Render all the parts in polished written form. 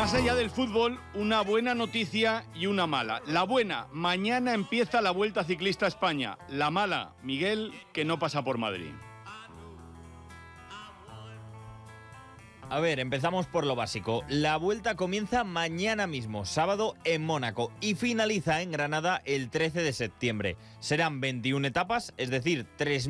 Más allá del fútbol, una buena noticia y una mala. La buena, mañana empieza la Vuelta Ciclista a España. La mala, Miguel, que no pasa por Madrid. A ver, empezamos por lo básico. La Vuelta comienza mañana mismo, sábado, en Mónaco, y finaliza en Granada el 13 de septiembre. Serán 21 etapas, es decir,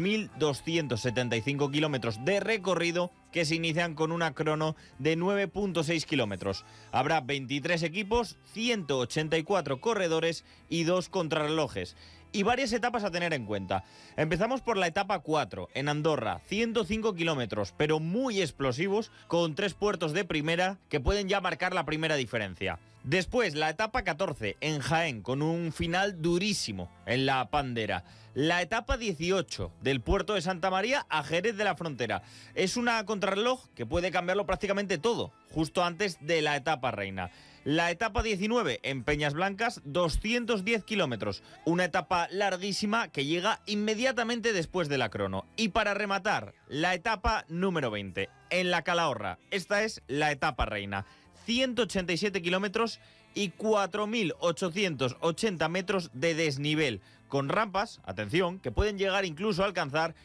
3.275 kilómetros de recorrido que se inician con una crono de 9.6 kilómetros. Habrá 23 equipos, 184 corredores y 2 contrarrelojes. Y varias etapas a tener en cuenta. Empezamos por la etapa 4, en Andorra, 105 kilómetros, pero muy explosivos, con 3 puertos de primera que pueden ya marcar la primera diferencia. Después, la etapa 14, en Jaén, con un final durísimo en la Pandera. La etapa 18, del puerto de Santa María a Jerez de la Frontera. Es una contrarreloj que puede cambiarlo prácticamente todo, justo antes de la etapa reina. La etapa 19, en Peñas Blancas, 210 kilómetros. Una etapa larguísima que llega inmediatamente después de la crono. Y para rematar, la etapa número 20, en la Calahorra. Esta es la etapa reina. 187 kilómetros y 4.880 metros de desnivel, con rampas, atención, que pueden llegar incluso a alcanzar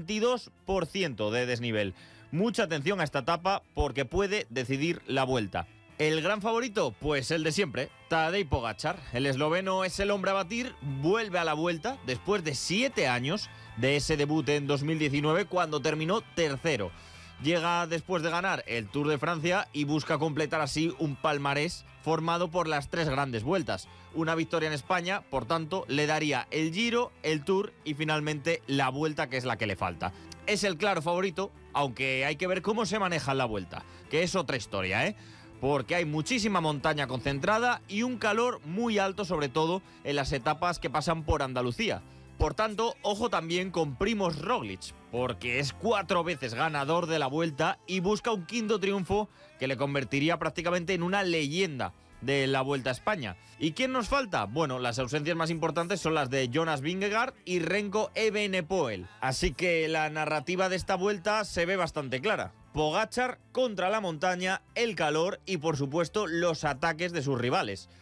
22% de desnivel. Mucha atención a esta etapa porque puede decidir la vuelta. ¿El gran favorito? Pues el de siempre, Tadej Pogačar. El esloveno es el hombre a batir, vuelve a la Vuelta después de 7 años de ese debut en 2019 cuando terminó tercero. Llega después de ganar el Tour de Francia y busca completar así un palmarés formado por las 3 grandes vueltas. Una victoria en España, por tanto, le daría el Giro, el Tour y finalmente la Vuelta, que es la que le falta. Es el claro favorito, aunque hay que ver cómo se maneja la Vuelta, que es otra historia, ¿eh? Porque hay muchísima montaña concentrada y un calor muy alto, sobre todo en las etapas que pasan por Andalucía. Por tanto, ojo también con Primož Roglič, porque es 4 veces ganador de la Vuelta y busca un quinto triunfo que le convertiría prácticamente en una leyenda de la Vuelta a España. ¿Y quién nos falta? Bueno, las ausencias más importantes son las de Jonas Vingegaard y Remco Evenepoel. Así que la narrativa de esta Vuelta se ve bastante clara. Pogačar contra la montaña, el calor y por supuesto los ataques de sus rivales.